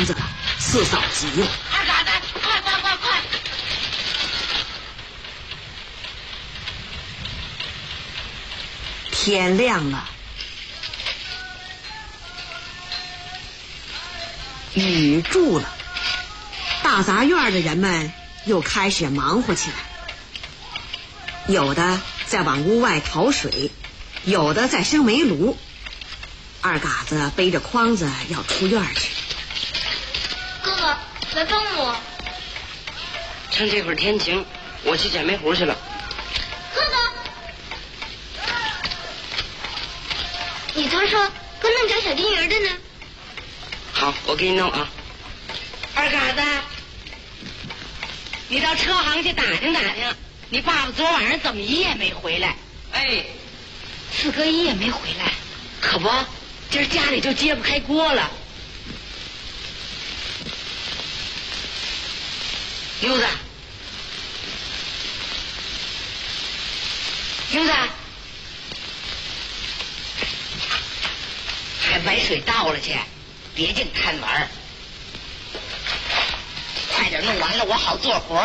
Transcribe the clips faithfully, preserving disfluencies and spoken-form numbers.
房子了，四嫂急了。 二嘎子，快快快快！ 天亮了，雨住了，大杂院的人们又开始忙活起来，有的在往屋外讨水，有的在生煤炉。二嘎子背着筐子要出院去。 哥哥，来帮我。 趁这会儿天晴，我去捡煤糊去了。 哥哥，你怎么说不弄条小金鱼的呢？ 好，我给你弄啊。 二嘎子，你到车行去打听打听，你爸爸昨晚上怎么一夜没回来？ 哎， 四哥一夜没回来，可不，今儿家里就揭不开锅了。妞子，妞子，还把水倒了去，别净贪玩，快点弄完了，我好做活。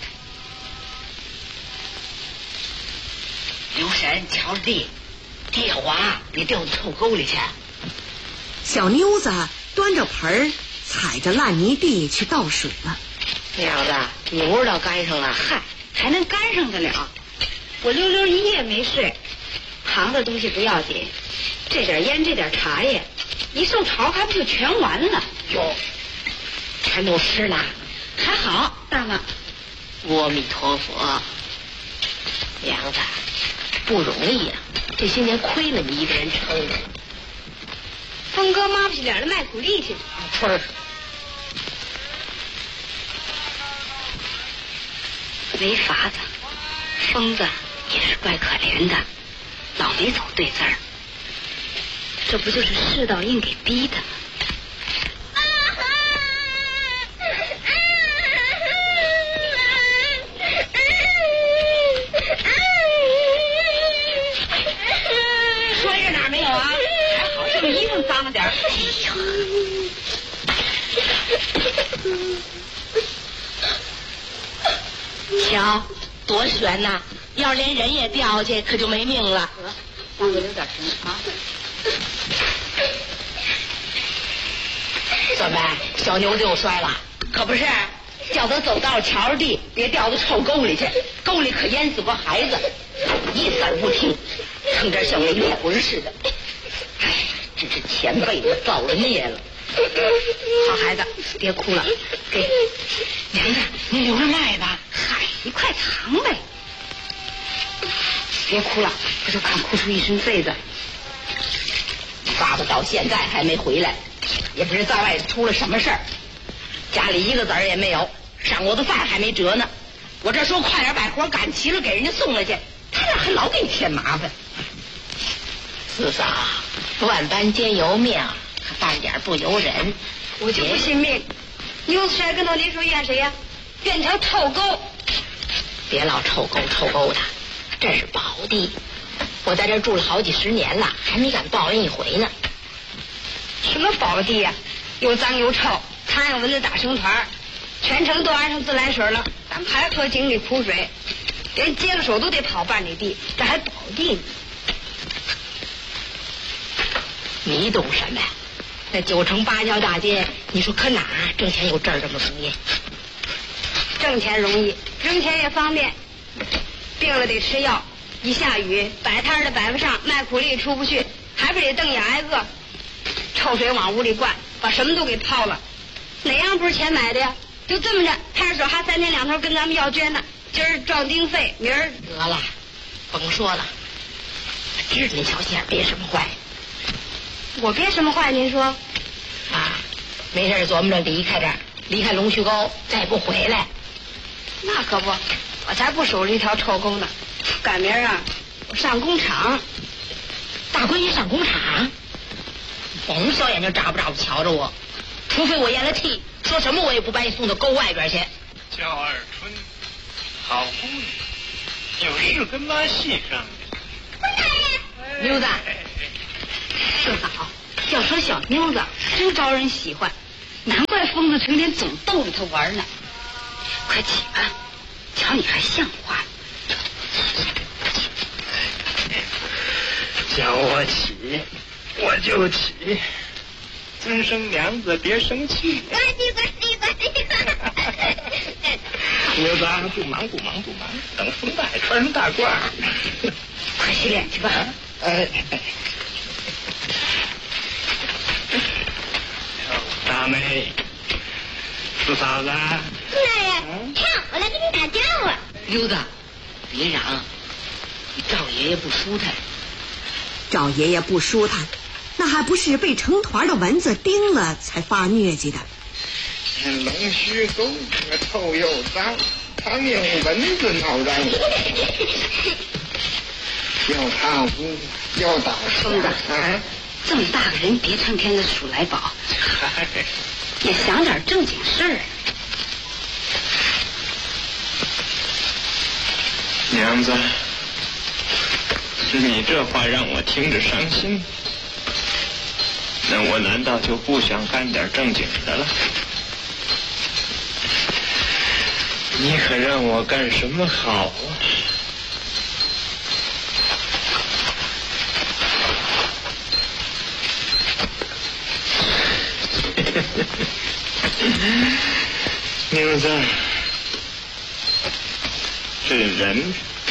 留神瞧着地，地滑，别掉到臭沟里去。 小妞子端着盆儿，踩着烂泥地去倒水了。 娘子，你屋倒干上了，嗨，还能干上得了？我溜溜一夜没睡，行的东西不要紧，这点烟这点茶叶，一受潮还不就全完了？哟，全都湿了，还好，大妈。阿弥陀佛，娘子不容易呀、啊，这些年亏了你一个人撑的。 峰哥抹不起脸来卖苦力去。 春儿。没法子，疯子也是怪可怜的，老没走对字儿，这不就是世道硬给逼的吗？说这哪儿没有啊？还好这个衣服脏了点儿。瞧，多悬呐！要是连人也掉下去，可就没命了。大哥留点神啊！怎么，小牛子又摔了？可不是，叫他走道瞧着地，别掉到臭沟里去，沟里可淹死过孩子。一字儿不听，成这像没魂似的。哎，真是前辈子造了孽了。好孩子，别哭了，给娘子，你留着卖吧。嗨，你快藏呗！别哭了，我就看哭出一身痱子。你爸爸到现在还没回来，也不知在外头出了什么事儿，家里一个子儿也没有，上锅的饭还没辙呢。我这说快点把活赶齐了，给人家送了去，他那还老给你添麻烦。四嫂，万般皆由命，可半点不由人。我就不信命，牛子摔跟头，您说怨谁呀？怨条臭沟。别老臭沟臭沟的，这是宝地，我在这住了好几十年了，还没敢报恩一回呢。什么宝地呀、啊？又脏又臭，苍蝇蚊子打成团，全城都安上自来水了，咱们还喝井里苦水，连接了手都得跑半里地，这还宝地呢？你懂什么呀？那九城八条大街，你说可哪儿挣钱有这儿这么容易？挣钱容易，挣钱也方便。病了得吃药，一下雨摆摊的摆不上，卖苦力出不去，还不得瞪眼挨饿。臭水往屋里灌，把什么都给泡了。哪样不是钱买的呀？就这么着，派出所还三天两头跟咱们要捐呢。今儿壮丁费，明儿得了，甭说了。我知道你小心眼憋什么坏。我憋什么坏？您说？啊，没事琢磨着离开这儿，离开龙须沟，再也不回来。那可不，我才不守着一条臭沟呢。赶明儿啊，我上工厂。大闺女上工厂？甭小眼睛眨不眨不瞧着我，除非我咽了气，说什么我也不把你送到沟外边去。 叫二春，好姑娘，有事跟妈细商量。 妞子，四嫂，要说小妞子真招人喜欢，难怪疯子成天总逗着他玩呢。快起吧，瞧你还像话？ 叫我起，我就起。尊生娘子，别生气。 呱唧呱唧呱唧。 刘子，不忙不忙不忙，等风大穿上大褂。 快洗脸去吧。 哎。大妹，四嫂子。 大人，唱，我来给你打招呼。 溜子，别嚷，赵爷爷不舒坦。 赵爷爷不舒坦，那还不是被成团的蚊子叮了才发疟疾的。 龙须沟臭又脏，常有蚊子闹嚷，又怕污又打疯子， 啊！ 这么大个人，别成天的数来宝，也想点正经事儿。 娘子，是你这话让我听着伤心，那我难道就不想干点正经的了？你可让我干什么好啊？娘子，这人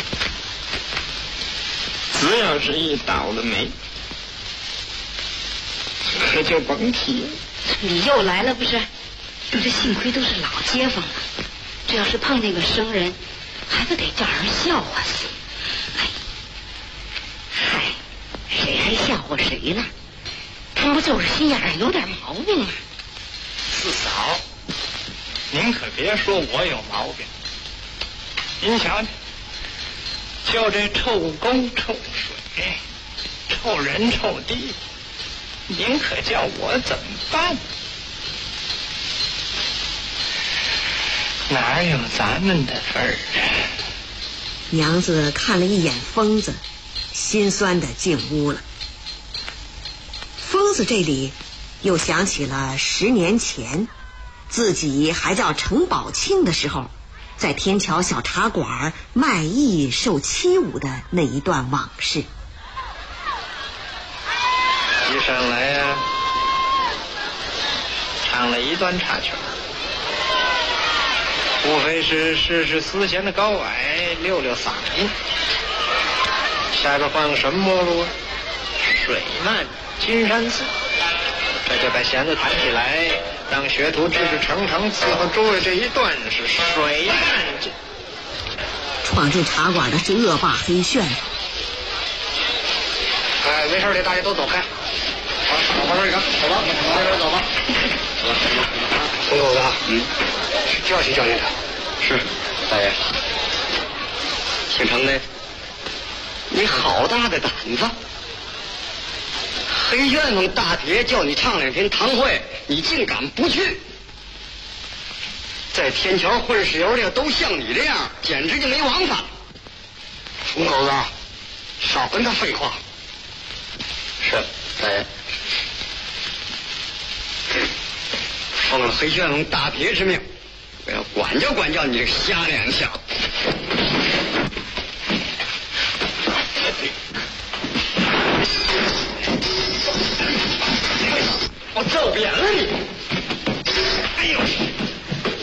只要是一倒了霉，可就甭提。 你又来了不是？这幸亏都是老街坊了，这要是碰见个生人，还不得叫人笑话死？哎，嗨，谁还笑话谁呢？他不就是心眼上有点毛病吗？ 四嫂，您可别说我有毛病。您瞧瞧，就这臭沟、臭水、臭人、臭地，您可叫我怎么办？哪有咱们的份儿啊？ 娘子看了一眼疯子，心酸的进屋了。疯子这里又想起了十年前自己还叫程宝庆的时候，在天桥小茶馆卖艺受欺侮的那一段往事。 一上来呀、啊，唱了一段插曲，无非是试试丝弦的高矮，溜溜嗓音。下边换个什么末路啊？水漫金山寺。这就把弦子弹起来，让学徒支支成成伺候诸位这一段是水漫金。 闯进茶馆的是恶霸黑旋风。 哎，没事的，大家都走开。好，往旁边一看，走吧，这边走吧。孙狗子，嗯，去教训教训他。是，大爷。姓程的，你好大的胆子！黑旋风大铁叫你唱两天堂会，你竟敢不去？在天桥混石油的都像你这样，简直就没王法。熊狗子，少跟他废话。是，大爷。奉了黑旋风大铁之命，我要管教管教你这个瞎脸小子。我揍扁了你！